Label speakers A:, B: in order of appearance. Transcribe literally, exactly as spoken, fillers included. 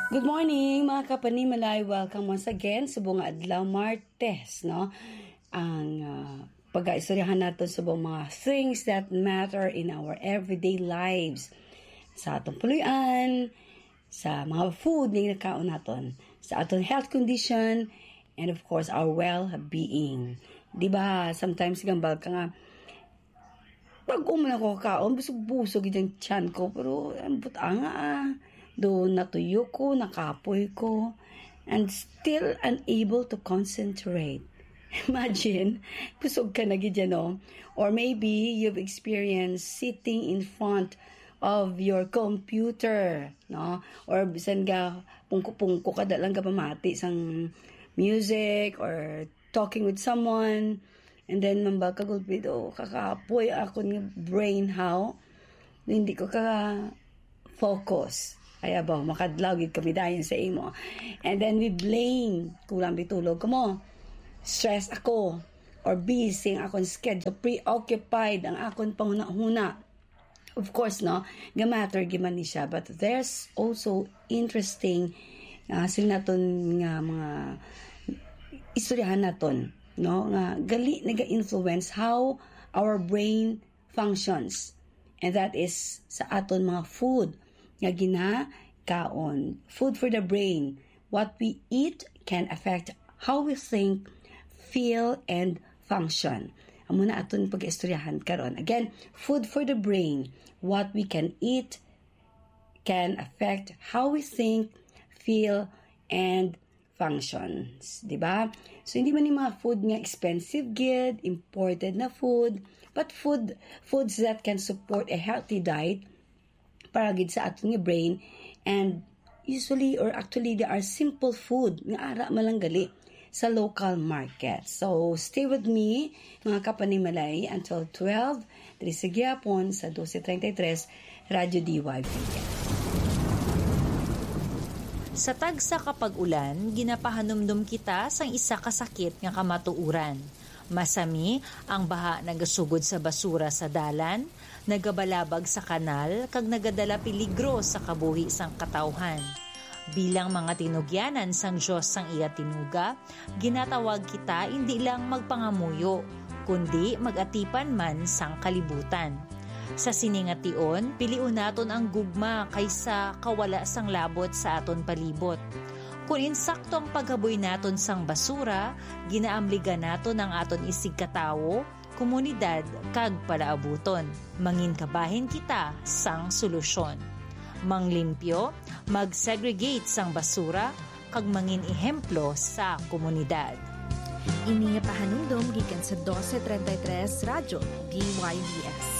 A: Good morning mga kapanimalay. Welcome once again sa Bunga Adlaw Martes, no? Ang uh, pag-aistoryahan natin sa mga things that matter in our everyday lives. Sa atong puluyan, sa mga food na nakaon natin, sa atong health condition, and of course our well-being. Diba? Sometimes gambal ka nga, pag umana ko kaon, busog-busog yung tiyan ko, pero ang buta nga ah. Doon natuyo ko, nakapoy ko, and still unable to concentrate. Imagine, busog ka na gidya, no? Or maybe you've experienced sitting in front of your computer, no? Or bisan ka, pungko-pungko ka, dalang ka pamati sang music or talking with someone, and then mambal ka gulpid, oh, kakapoy ako ng brain, how? Hindi ko ka-focus. Kaya ba, makadlawid kami dayon sa imo. And then we blame, kulang bitulog ko mo. Stress ako, or busy ang akong schedule, preoccupied ang akong panghuna-huna. Of course, no, gamatter giman ni siya. But there's also interesting, uh, sila naton nga mga istoryahan naton, no, nga gali naga-influence how our brain functions. And that is sa aton mga food nga ginakaon. Food for the brain. What we eat can affect how we think, feel, and function. Amo na aton pag-istoryahan karon. Again, food for the brain. What we can eat can affect how we think, feel, and functions. Diba? So, hindi man yung mga food nga expensive gid, imported na food, but food, foods that can support a healthy diet para gid sa atong brain, and usually or actually there are simple food nga ara malanggali sa local market. So stay with me mga kapanimalay until twelve diri sa gyapon sa twelve thirty-three Radyo D Y P S.
B: Sa tagsa kapag ulan, ginapahanumdum kita sang isa ka sakit nga kamatuuran. Masami ang baha nagasugod sa basura sa dalan, nagabalabag sa kanal, kag nagadala peligro sa kabuhi sang katawhan. Bilang mga tinugyanan sang Diyos sang iya tinuga, ginatawag kita hindi lang magpangamuyo, kundi magatipan man sang kalibutan. Sa siningation, piliun naton ang gugma kaysa kawala sang labot sa aton palibot. Kung insakto ang paghaboy naton sang basura, ginaamligan naton ang aton isig katawo, komunidad, kag palaabuton. Manginkabahin kita sang solusyon. Manglimpyo, mag-segregate sang basura, kag mangin ehemplo sa komunidad.
C: Ini pahanumdom gikan sa twelve thirty-three Radyo D Y B S.